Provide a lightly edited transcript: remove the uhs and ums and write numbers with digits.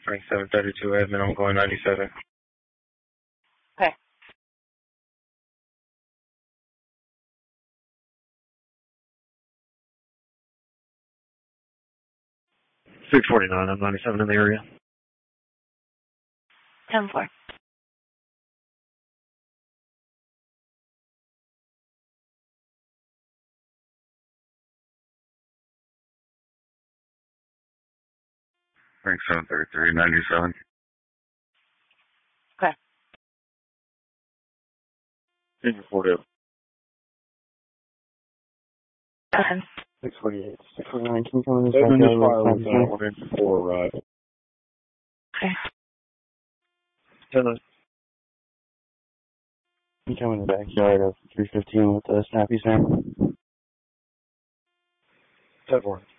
Frank 732 admin, I'm going 97. Okay. $649, I'm 97 in the area. 10-4. Frank 733, 97. Okay. Figure 40. 10. 648. 649, can you come in this Open this file backyard? with that one in 4 arrival. Okay. 10. Can you come in the backyard of 315 with the snappy Sam? 10-4.